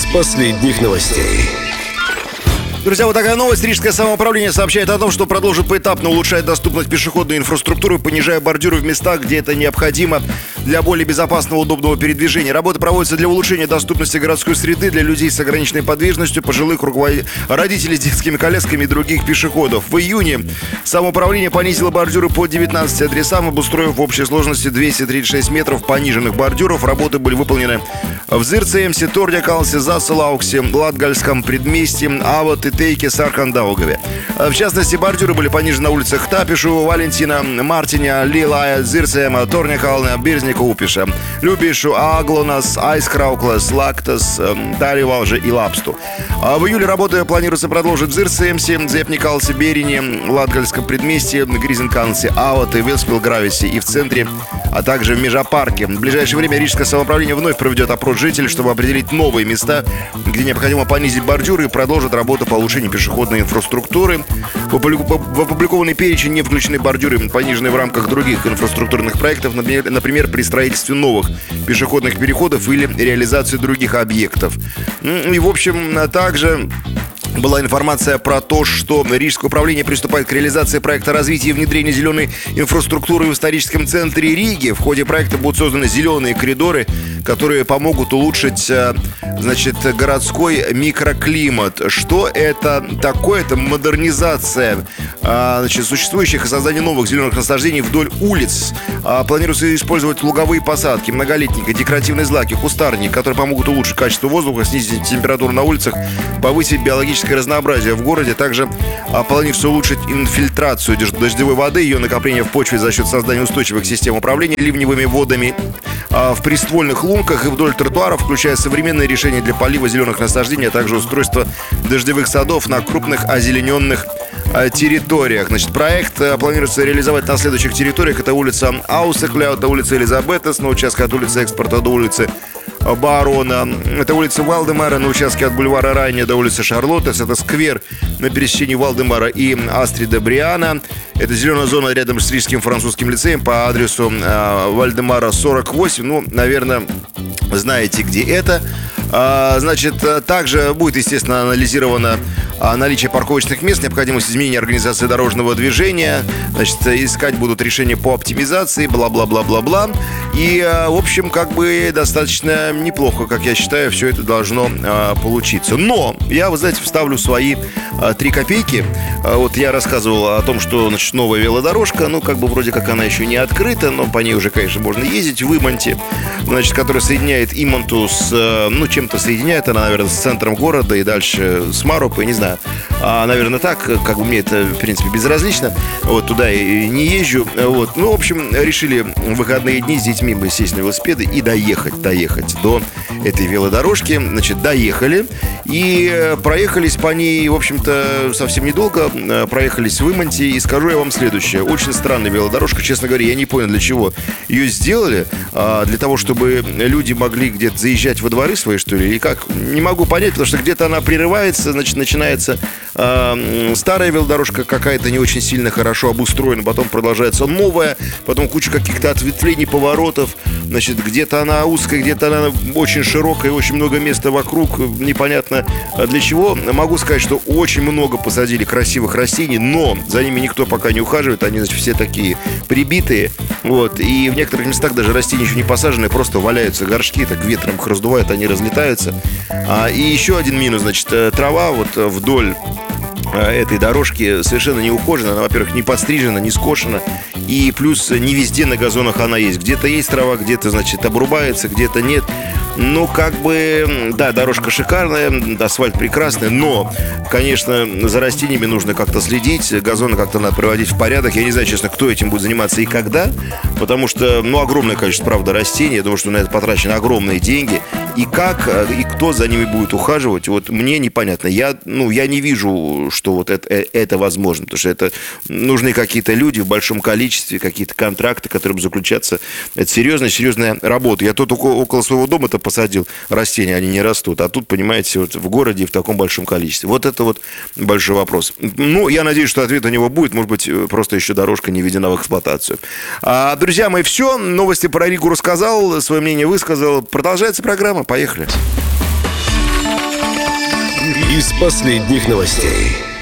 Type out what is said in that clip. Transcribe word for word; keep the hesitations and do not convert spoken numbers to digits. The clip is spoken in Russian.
последних новостей. Друзья, вот такая новость. Рижское самоуправление сообщает о том, что продолжит поэтапно улучшать доступность пешеходной инфраструктуры, понижая бордюры в местах, где это необходимо для более безопасного, удобного передвижения. Работа проводится для улучшения доступности городской среды для людей с ограниченной подвижностью, пожилых, руковод... родителей с детскими колясками и других пешеходов. В июне самоуправление понизило бордюры по девятнадцати адресам, обустроив в общей сложности двести тридцать шесть метров пониженных бордюров. Работы были выполнены в Зырцеемсе, Тордякалсе, Засалауксе, Латгальском предместье, Авот и Тейке, Саркандаугове. В частности, бордюры были понижены на улицах Тапишу, Валентина, Мартиня, Лилая, Зырцема, Торнякална, Берзника, Упиша, Любишу, Аглонас, Айскрауклас, Лактас, Таривалжи и Лапсту. В июле работы планируется продолжить в Зырцемсе, Зепникалсе, Берине, Латгальском предместье, Гризенкансе, Авот и Вилспилгрависе и в центре, а также в Межапарке. В ближайшее время Рижское самоуправление вновь проведет опрос жителей, чтобы определить новые места, где необходимо понизить бордюры, и продолжит работу по улучшению пешеходной инфраструктуры. В опубликованный перечень не включены бордюры, пониженные в рамках других инфраструктурных проектов, например, при строительстве новых пешеходных переходов или реализации других объектов. И, в общем, также была информация про то, что Рижское управление приступает к реализации проекта развития и внедрения зеленой инфраструктуры в историческом центре Риги. В ходе проекта будут созданы зеленые коридоры, которые помогут улучшить, значит, городской микроклимат. Что это такое? Это модернизация, значит, существующих и создание новых зеленых насаждений вдоль улиц. Планируется использовать луговые посадки, многолетники, декоративные злаки, кустарники, которые помогут улучшить качество воздуха, снизить температуру на улицах, повысить биологическое разнообразие в городе. Также планируется улучшить инфильтрацию дождевой воды, ее накопление в почве за счет создания устойчивых систем управления ливневыми водами в приствольных лунках и вдоль тротуаров, включая современные решения для полива зеленых насаждений, а также устройство дождевых садов на крупных озелененных территориях. Значит, проект планируется реализовать на следующих территориях. Это улица Аусекля, это улица Элизабетес на участке от улицы Экспорта до улицы Барона. Это улица Валдемара на участке от бульвара Райне до улицы Шарлоттес. Это сквер на пересечении Валдемара и Астрида Бриана. Это зеленая зона рядом с Рижским французским лицеем по адресу э, Вальдемара сорок восемь. Ну, наверное, знаете, где это. А, значит, также будет, естественно, анализировано наличие парковочных мест, необходимость изменения организации дорожного движения. Значит, искать будут решения по оптимизации, бла-бла-бла-бла-бла. И, в общем, как бы достаточно неплохо, как я считаю, все это должно а, получиться. Но я, вы знаете, вставлю свои а, три копейки. А, вот я рассказывал о том, что, значит, новая велодорожка, ну, как бы вроде как она еще не открыта, но по ней уже, конечно, можно ездить в Иманте, значит, которая соединяет Иманту с, ну, чем-то соединяет она, наверное, с центром города и дальше с Марупой, не знаю. А, наверное, так, как бы мне это, в принципе, безразлично. Вот, туда и не езжу. Вот. Ну, в общем, решили в выходные дни с детьми бы сесть на велосипеды и доехать, доехать до этой велодорожки. Значит, доехали и проехались по ней, в общем-то, совсем недолго. Проехались в Иманте. И скажу я вам следующее. Очень странная велодорожка, честно говоря, я не понял, для чего ее сделали. Для того, чтобы люди могли где-то заезжать во дворы свои, что ли, или как? Не могу понять, потому что где-то она прерывается, значит, начинается э, старая велодорожка какая-то не очень сильно хорошо обустроена, потом продолжается новая, потом куча каких-то ответвлений, поворотов, значит, где-то она узкая, где-то она очень широкая, очень много места вокруг, непонятно для чего. Могу сказать, что очень много посадили красивых растений, но за ними никто пока не ухаживает, они, значит, все такие прибитые, вот, и в некоторых местах даже растения еще не посаженные, просто валяются горшки, так ветром их раздувают, они разлетаются. А, и еще один минус, значит, трава вот вдоль этой дорожки совершенно не ухожена. Она, во-первых, не подстрижена, не скошена. И плюс не везде на газонах она есть. Где-то есть трава, где-то, значит, обрубается, где-то нет. Ну, как бы, да, дорожка шикарная, асфальт прекрасный, но, конечно, за растениями нужно как-то следить, газоны как-то надо приводить в порядок. Я не знаю, честно, кто этим будет заниматься и когда, потому что, ну, огромное количество, правда, растений. Я думаю, что на это потрачены огромные деньги. И как, и кто за ними будет ухаживать, вот мне непонятно. Я, ну, я не вижу, что вот это, это возможно, потому что это нужны какие-то люди в большом количестве, какие-то контракты, которые будут заключаться. Это серьезная, серьезная работа. Я тут около, около своего дома-то посадил растения, они не растут. А тут, понимаете, вот в городе в таком большом количестве. Вот это вот большой вопрос. Ну, я надеюсь, что ответ у него будет. Может быть, просто еще дорожка не введена в эксплуатацию. А, друзья мои, все. Новости про Ригу рассказал, свое мнение высказал. Продолжается программа. Поехали. из последних новостей.